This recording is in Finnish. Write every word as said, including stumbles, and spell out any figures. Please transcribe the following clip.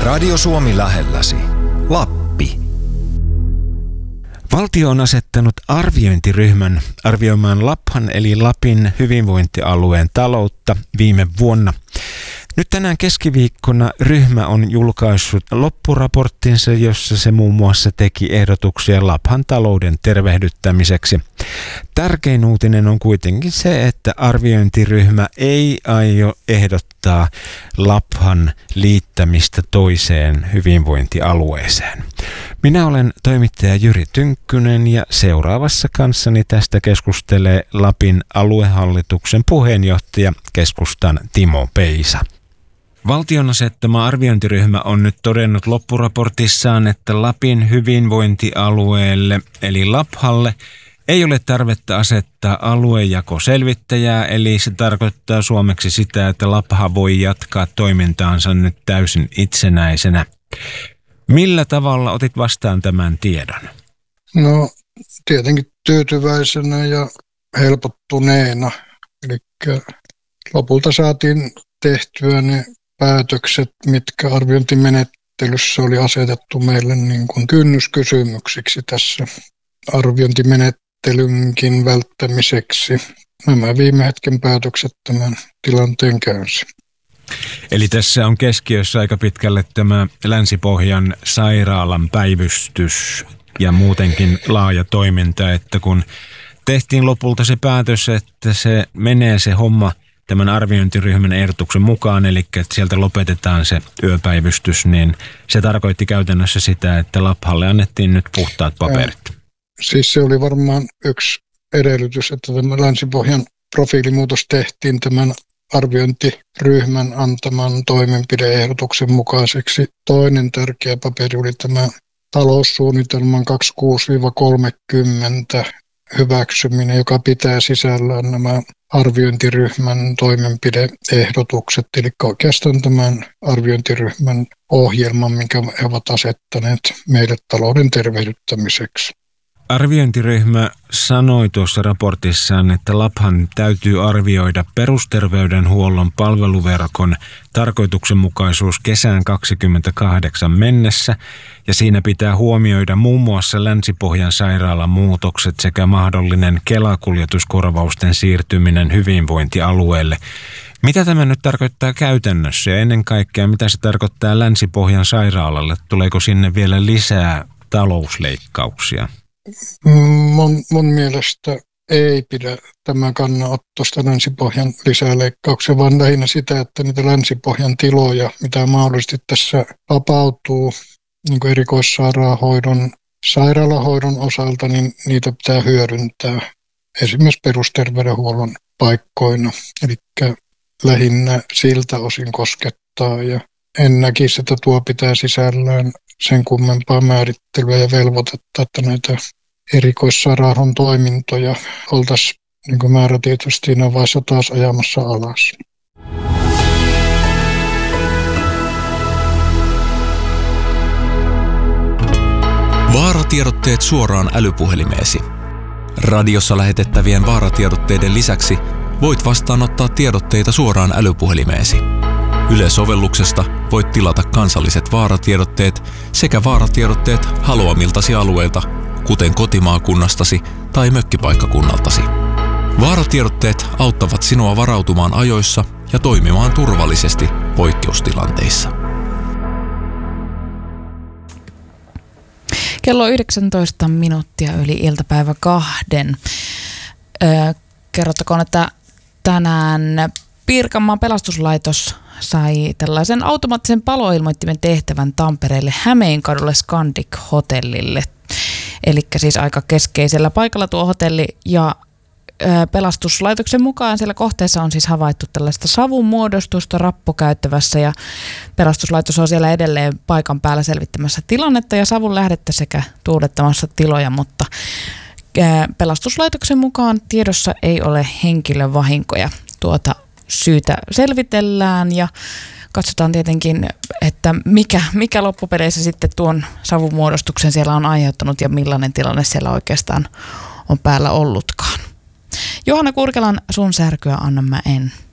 Radio Suomi lähelläsi. Lappi. Valtio on asettanut arviointiryhmän arvioimaan Laphan eli Lapin hyvinvointialueen taloutta viime vuonna. Nyt tänään keskiviikkona ryhmä on julkaissut loppuraporttinsa, jossa se muun muassa teki ehdotuksia Laphan talouden tervehdyttämiseksi. Tärkein uutinen on kuitenkin se, että arviointiryhmä ei aio ehdottaa Laphan liittämistä toiseen hyvinvointialueeseen. Minä olen toimittaja Jyri Tynkkynen ja seuraavassa kanssani tästä keskustelee Lapin aluehallituksen puheenjohtaja, keskustan Timo Peisa. Valtion asettama arviointiryhmä on nyt todennut loppuraportissaan, että Lapin hyvinvointialueelle eli Laphalle ei ole tarvetta asettaa aluejakoselvittäjää, eli se tarkoittaa suomeksi sitä, että Lapha voi jatkaa toimintaansa nyt täysin itsenäisenä. Millä tavalla otit vastaan tämän tiedon? No tietenkin tyytyväisenä ja helpottuneena. Eli lopulta saatiin tehtyä ne päätökset, mitkä arviointimenettelyssä oli asetettu meille niin kuin kynnyskysymyksiksi tässä arviointimenettelynkin välttämiseksi. Nämä viime hetken päätökset tämän tilanteen käynsi. Eli tässä on keskiössä aika pitkälle tämä Länsi-Pohjan sairaalan päivystys ja muutenkin laaja toiminta, että kun tehtiin lopulta se päätös, että se menee se homma tämän arviointiryhmän ehdotuksen mukaan, eli että sieltä lopetetaan se yöpäivystys, niin se tarkoitti käytännössä sitä, että Laphalle annettiin nyt puhtaat paperit. Ja, siis se oli varmaan yksi edellytys, että tämä Länsi-Pohjan profiilimuutos tehtiin tämän arviointiryhmän antaman toimenpideehdotuksen mukaiseksi. Toinen tärkeä paperi oli tämä taloussuunnitelman kaksikymmentäkuusi kolmekymmentä hyväksyminen, joka pitää sisällään nämä arviointiryhmän toimenpideehdotukset, eli oikeastaan tämän arviointiryhmän ohjelman, minkä he ovat asettaneet meille talouden tervehdyttämiseksi. Arviointiryhmä sanoi tuossa raportissaan, että Laphan täytyy arvioida perusterveydenhuollon palveluverkon tarkoituksenmukaisuus kesään kaksikymmentäkahdeksan mennessä, ja siinä pitää huomioida muun muassa Länsi-Pohjan sairaalan muutokset sekä mahdollinen Kela-kuljetuskorvausten siirtyminen hyvinvointialueelle. Mitä tämä nyt tarkoittaa käytännössä ja ennen kaikkea mitä se tarkoittaa Länsi-Pohjan sairaalalle? Tuleeko sinne vielä lisää talousleikkauksia? Mun, mun mielestä ei pidä tämä kannanottosta Länsi-Pohjan lisäleikkauksia, vaan lähinnä sitä, että niitä Länsi-Pohjan tiloja, mitä mahdollisesti tässä vapautuu niin kuin erikoissairaanhoidon, sairaalahoidon osalta, niin niitä pitää hyödyntää esimerkiksi perusterveydenhuollon paikkoina. Eli lähinnä siltä osin koskettaa ja en näkisi, että tuo pitää sisällään sen kummempaa määrittelyä ja velvoitetta, että näitä erikoissairaanhoidon toimintoja oltaisiin niin määrätietoisesti siinä vaiheessa taas ajamassa alas. Vaaratiedotteet suoraan älypuhelimeesi. Radiossa lähetettävien vaaratiedotteiden lisäksi voit vastaanottaa tiedotteita suoraan älypuhelimeesi. Yle-sovelluksesta voit tilata kansalliset vaaratiedotteet sekä vaaratiedotteet haluamiltasi alueilta, kuten kotimaakunnastasi tai mökkipaikkakunnaltasi. Vaaratiedotteet auttavat sinua varautumaan ajoissa ja toimimaan turvallisesti poikkeustilanteissa. Kello yhdeksäntoista minuuttia yli iltapäivä kahden. Öö, kerrottakoon, että tänään Pirkanmaan pelastuslaitos sai tällaisen automaattisen paloilmoittimen tehtävän Tampereelle Hämeenkadulle Scandic Hotellille. Eli siis aika keskeisellä paikalla tuo hotelli ja ö, pelastuslaitoksen mukaan siellä kohteessa on siis havaittu tällaista savun muodostusta rappukäyttävässä ja pelastuslaitos on siellä edelleen paikan päällä selvittämässä tilannetta ja savun lähdettä sekä tuulettamassa tiloja, mutta ö, pelastuslaitoksen mukaan tiedossa ei ole henkilövahinkoja. Tuota syytä selvitellään ja katsotaan tietenkin, että mikä, mikä loppupeleissä sitten tuon savumuodostuksen siellä on aiheuttanut ja millainen tilanne siellä oikeastaan on päällä ollutkaan. Johanna Kurkelan sun särkyä annan mä en.